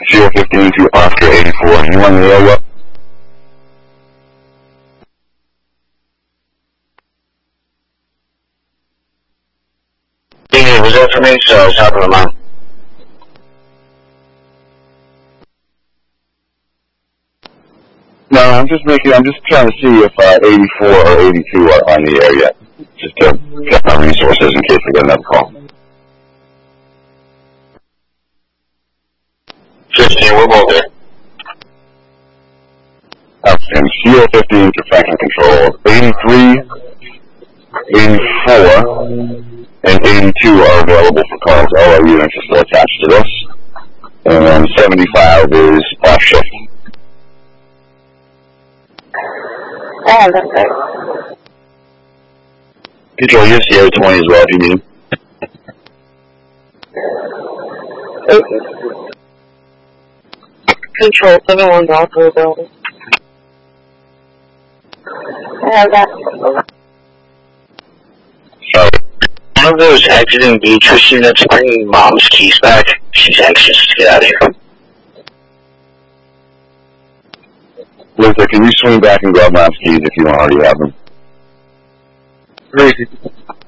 Sierra 15 to Oscar 84. You on the area? Yeah, was that for me? So I was talking to mom. No, I'm just trying to see if 84 or 82 are on the area. Just to check my resources in case I get another call. 15, we're both there. And Sierra 15 to Franklin Control. 83, 84, and 82 are available for calls. All our units are still attached to this. And 75 is off shift. Oh, that's right. Control, your Sierra 20 as well if you need. Control 71 also available. I have that. Sorry. One of those exiting Beatrice units bringing mom's keys back. She's anxious to get out of here. Lisa, can you swing back and grab mom's keys if you don't already have them? Great.